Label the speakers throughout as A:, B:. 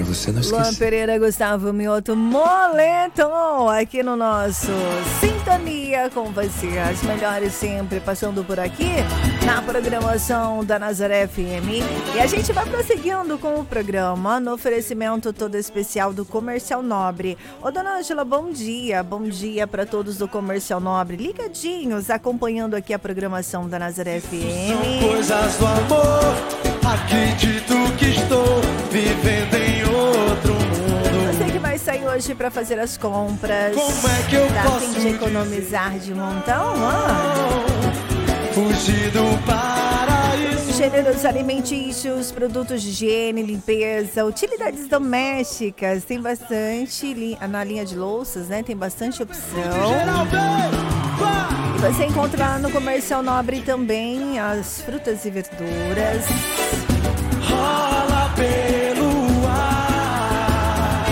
A: você não
B: Luan
A: esquecer.
B: Pereira, Gustavo Mioto, Moletom, aqui no nosso Sintonia com você. As melhores sempre passando por aqui na programação da Nazaré FM. E a gente vai prosseguindo com o programa no oferecimento todo especial do Comercial Nobre. Ô, dona Ângela, bom dia. Bom dia para todos do Comercial Nobre, ligadinhos, acompanhando aqui a programação da Nazaré FM.
C: São coisas do amor, acredito que estou vivendo em outro mundo.
B: Você que vai sair hoje para fazer as compras,
C: Como é que eu
B: tá a
C: posso
B: fim de economizar de montão?
C: fugir do paraíso?
B: Gêneros alimentícios, produtos de higiene, limpeza, utilidades domésticas, tem bastante na linha de louças, né? Tem bastante opção. E você encontra lá no Comercial Nobre também as frutas e verduras.
C: Rola pelo ar,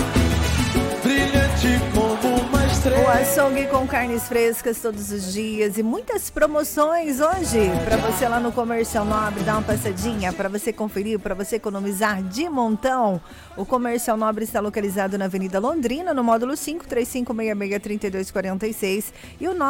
C: brilhante como uma estrela.
B: O açougue com carnes frescas todos os dias e muitas promoções hoje para você lá no Comercial Nobre, dar uma passadinha para você conferir, para você economizar de montão. O Comercial Nobre está localizado na Avenida Londrina, no módulo 5, 3566-3246 e o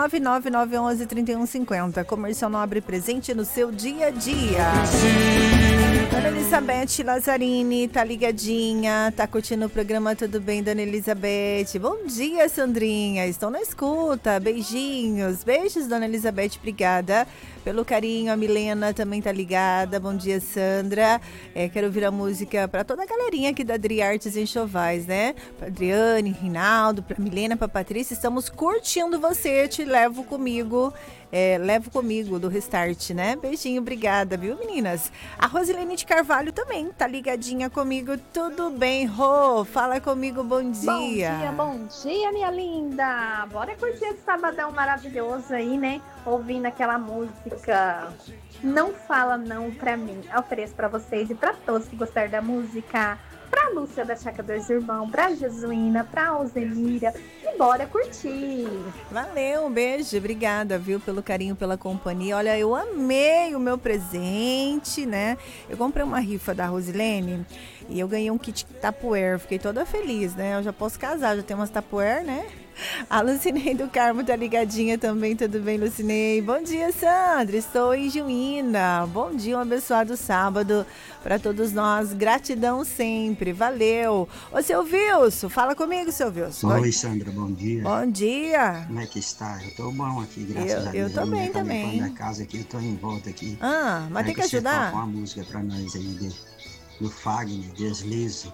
B: 99911-3150. Comercial Nobre presente no seu dia a dia. Dona Elizabeth Lazzarini, tá ligadinha, tá curtindo o programa, tudo bem, Dona Elizabeth? Bom dia, Sandrinha, estou na escuta, beijinhos, beijos, Dona Elizabeth, obrigada pelo carinho, a Milena também tá ligada, bom dia, Sandra, quero ouvir a música pra toda a galerinha aqui da Adri Artes Enxovais, né? Pra Adriane, Rinaldo, pra Milena, pra Patrícia, estamos curtindo você, te levo comigo. Levo comigo do Restart, né? Beijinho, obrigada, viu, meninas? A Rosilene de Carvalho também tá ligadinha comigo. Tudo bem, Rô? Fala comigo, bom dia.
D: Bom dia, minha linda. Bora curtir esse sabadão maravilhoso aí, né? Ouvindo aquela música Não Fala Não Pra Mim. Eu ofereço pra vocês e pra todos que gostaram da música. Pra Lúcia da Chácara dos Irmãos, pra Jesuína, pra Alzemira. E bora curtir.
B: Valeu, um beijo, obrigada, viu, pelo carinho, pela companhia. Olha, eu amei o meu presente, né? Eu comprei uma rifa da Rosilene e eu ganhei um kit Tupperware. Fiquei toda feliz, né? Eu já posso casar, já tenho umas Tupperware, né? A Lucinei do Carmo tá ligadinha também, tudo bem, Lucinei? Bom dia, Sandra, estou em Juína. Bom dia, um abençoado sábado para todos nós, gratidão sempre, valeu. Ô, seu Wilson, fala comigo, seu Wilson.
E: Oi, Sandra, bom dia.
B: Bom dia.
E: Como é que está? Eu tô bom aqui, graças a Deus.
B: Eu tô bem também.
E: Da casa aqui, eu tô em volta aqui.
B: Mas tem que ajudar?
E: Você toca uma música pra nós aí, do Fagner, Deslize.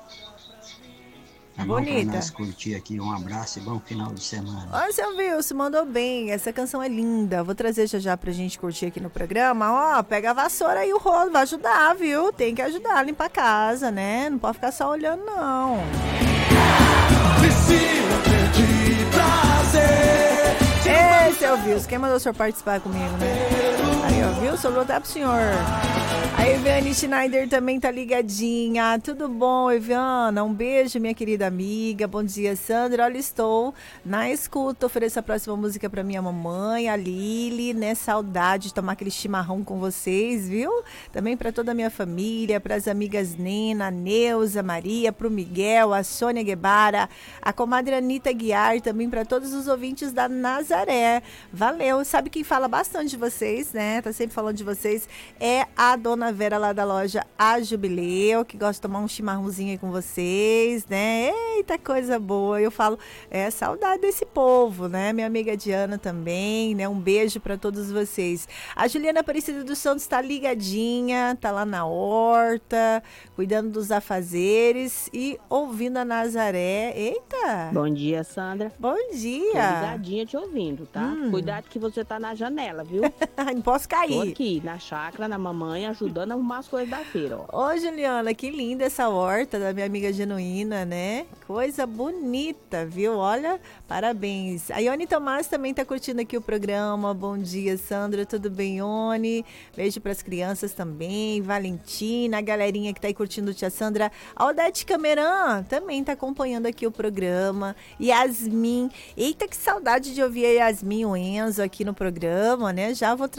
E: Tá bom pra nós curtir aqui, um abraço e bom final de semana.
B: Ó, seu Wilson, mandou bem, essa canção é linda, vou trazer já pra gente curtir aqui no programa. Ó, pega a vassoura aí, o rolo, vai ajudar, viu? Tem que ajudar a limpar a casa, né? Não pode ficar só olhando, não. Ei, seu Wilson, quem mandou o senhor participar comigo, né? Aí, ó, viu? Sobrou até pro senhor. A Eviane Schneider também tá ligadinha. Tudo bom, Eviana? Um beijo, minha querida amiga. Bom dia, Sandra. Olha, estou na escuta. Ofereço a próxima música pra minha mamãe, a Lili, né? Saudade de tomar aquele chimarrão com vocês, viu? Também pra toda a minha família, pras amigas Nena, Neuza, Maria, pro Miguel, a Sônia Guevara, a comadre Anitta Guiar, também pra todos os ouvintes da Nazaré. Valeu. Sabe quem fala bastante de vocês, né? Tá sempre falando de vocês. É a dona Vera lá da loja A Jubileu, que gosta de tomar um chimarrãozinho aí com vocês, né? Eita, coisa boa. Eu falo, saudade desse povo, né? Minha amiga Diana também, né? Um beijo para todos vocês. A Juliana Aparecida dos Santos tá ligadinha, tá lá na horta, cuidando dos afazeres e ouvindo a Nazaré. Eita!
F: Bom dia, Sandra.
B: Bom dia!
F: Tô ligadinha te ouvindo, tá? Cuidado que você tá na janela, viu?
B: Não posso cair.
F: Tô aqui, na chácara, na mamãe, ajudando a arrumar as coisas da feira, ó.
B: Ô, Juliana, que linda essa horta da minha amiga Genuína, né? Coisa bonita, viu? Olha, parabéns. A Ione Tomás também tá curtindo aqui o programa. Bom dia, Sandra. Tudo bem, Ione? Beijo pras crianças também. Valentina, a galerinha que tá aí curtindo Tia Sandra. A Odete Cameran também tá acompanhando aqui o programa. Yasmin. Eita, que saudade de ouvir a Yasmin e o Enzo aqui no programa, né? Já vou trazer aqui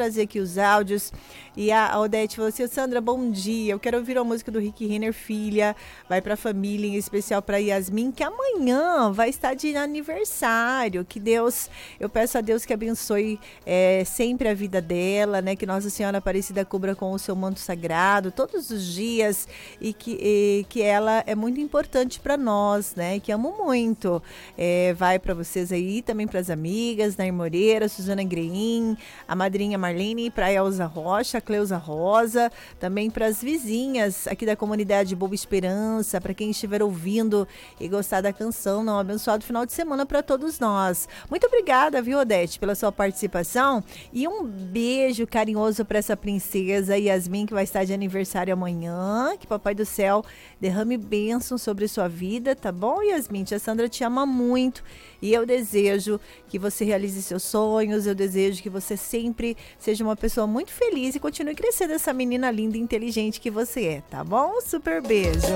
B: os áudios. E a Odete falou assim, Sandra, bom dia, eu quero ouvir a música do Rick Renner, filha, vai pra família, em especial pra Yasmin, que amanhã vai estar de aniversário, que Deus, eu peço a Deus que abençoe sempre a vida dela, né, que Nossa Senhora Aparecida cubra com o seu manto sagrado, todos os dias, e que ela é muito importante pra nós, né, que amo muito, vai pra vocês aí, também pras amigas, Nair Moreira, Suzana Grein, a madrinha Marlene, pra Elza Rocha, Cleusa Rosa, também para as vizinhas aqui da comunidade Boa Esperança, para quem estiver ouvindo e gostar da canção, um abençoado final de semana para todos nós. Muito obrigada, viu, Odete, pela sua participação e um beijo carinhoso para essa princesa Yasmin, que vai estar de aniversário amanhã, que Papai do Céu derrame bênção sobre sua vida, tá bom, Yasmin? Tia Sandra te ama muito e eu desejo que você realize seus sonhos, eu desejo que você sempre seja uma pessoa muito feliz e continue crescendo essa menina linda e inteligente que você é, tá bom? Super beijo!